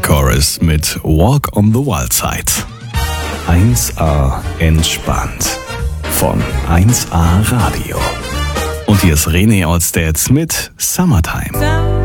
Chorus mit Walk on the Wild Side. 1A entspannt von 1A Radio. Und hier ist René Ortstedt mit Summertime.